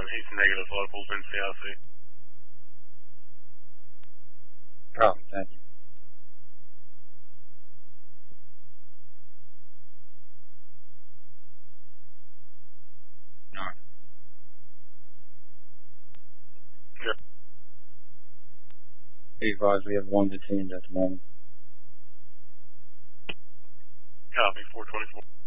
he's negative locals in CIC. Copy, thank you. None. Yep. Be advised we have one detained at the moment. Copy, 424.